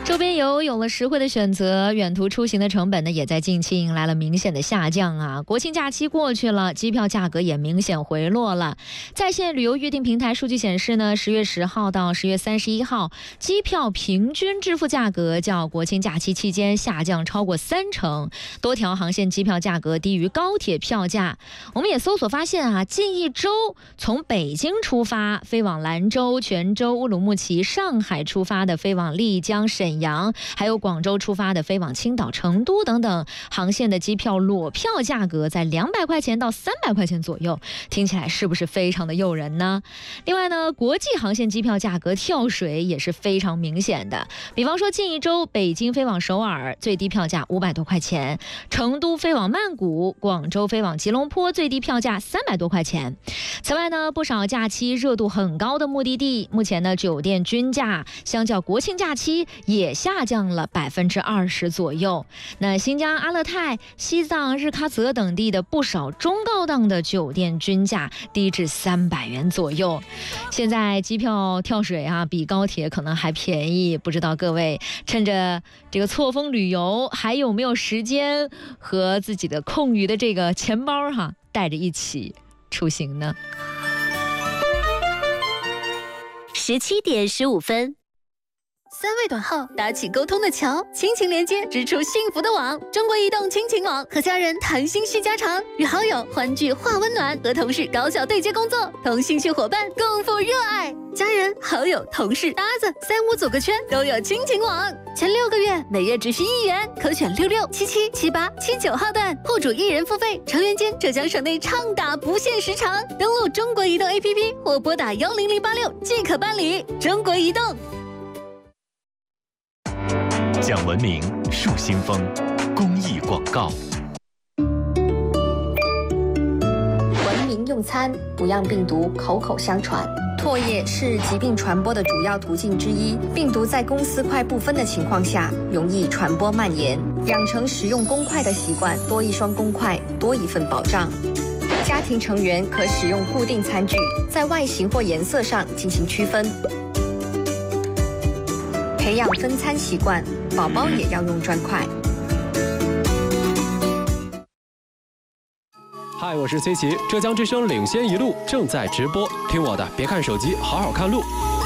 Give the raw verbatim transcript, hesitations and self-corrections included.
周边游有了实惠的选择，远途出行的成本呢也在近期迎来了明显的下降啊。国庆假期过去了，机票价格也明显回落了。在线旅游预订平台数据显示呢，十月十号到十月三十一号，机票平均支付价格较国庆假期期间下降超过三成，多条航线机票价格低于高铁票价。我们也搜索发现啊，近一周从北京出发飞往兰州、泉州、乌鲁木齐、上海出发的飞往丽江、沈阳，还有广州出发的飞往青岛、成都等等航线的机票裸票价格在两百块钱到三百块钱左右，听起来是不是非常的诱人呢？另外呢，国际航线机票价格跳水也是非常明显的。比方说近一周北京飞往首尔最低票价五百多块钱，成都飞往曼谷、广州飞往吉隆坡最低票价三百多块钱。此外呢，不少假期热度很高的目的地，目前呢酒店均价相较国庆假期也下降了百分之二十左右。那新疆阿勒泰、西藏日喀则等地的不少中高档的酒店均价低至三百元左右。现在机票跳水啊，比高铁可能还便宜，不知道各位趁着这个错峰旅游，还有没有时间和自己的空余的这个钱包哈，带着一起出行呢？ 十七点十五分。三位短号搭起沟通的桥，亲情连接织出幸福的网。中国移动亲情网，和家人谈心叙家常，与好友欢聚话温暖，和同事高效对接工作，同兴趣伙伴共赴热爱。家人、好友、同事、搭子，三五组个圈都有亲情网。前六个月每月只需一元，可选六六、七七、七八、七九号段，户主一人付费，成员间浙江省内畅打不限时长。登录中国移动 A P P 或拨打幺零零八六即可办理。中国移动。 讲文明树新风，公益广告。 文明用餐，不让病毒口口相传。唾液是疾病传播的主要途径之一，病毒在公司块不分的情况下，容易传播蔓延。养成使用公筷的习惯，多一双公筷，多一份保障。家庭成员可使用固定餐具，在外形或颜色上进行区分。培养分餐习惯，宝宝也要用砖块。 嗨，我是崔琦，浙江之声领先一路正在直播，听我的，别看手机，好好看路。